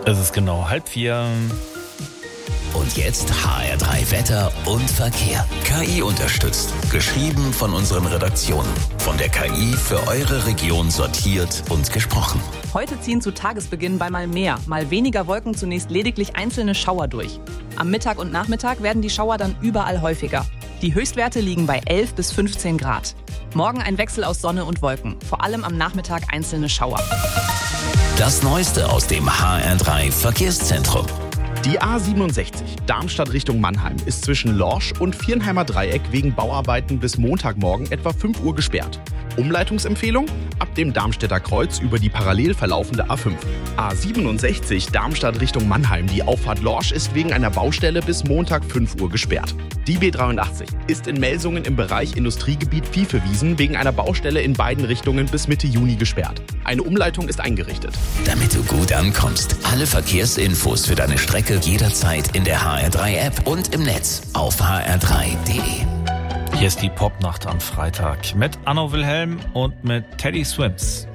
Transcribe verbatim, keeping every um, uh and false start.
Es ist genau halb vier. Und jetzt H R drei Wetter und Verkehr. K I unterstützt. Geschrieben von unseren Redaktionen. Von der K I für eure Region sortiert und gesprochen. Heute ziehen zu Tagesbeginn bei mal mehr, mal weniger Wolken zunächst lediglich einzelne Schauer durch. Am Mittag und Nachmittag werden die Schauer dann überall häufiger. Die Höchstwerte liegen bei elf bis fünfzehn Grad. Morgen ein Wechsel aus Sonne und Wolken. Vor allem am Nachmittag einzelne Schauer. Das Neueste aus dem H R drei Verkehrszentrum. Die A siebenundsechzig, Darmstadt Richtung Mannheim, ist zwischen Lorsch und Viernheimer Dreieck wegen Bauarbeiten bis Montagmorgen etwa fünf Uhr gesperrt. Umleitungsempfehlung? Ab dem Darmstädter Kreuz über die parallel verlaufende A fünf. A siebenundsechzig, Darmstadt Richtung Mannheim. Die Auffahrt Lorsch ist wegen einer Baustelle bis Montag fünf Uhr gesperrt. Die B dreiundachtzig ist in Melsungen im Bereich Industriegebiet Viehvewiesen wegen einer Baustelle in beiden Richtungen bis Mitte Juni gesperrt. Eine Umleitung ist eingerichtet. Damit du gut ankommst, alle Verkehrsinfos für deine Strecke jederzeit in der H R drei App und im Netz auf h r drei punkt d e. Hier ist die Popnacht am Freitag mit Anno Wilhelm und mit Teddy Swims.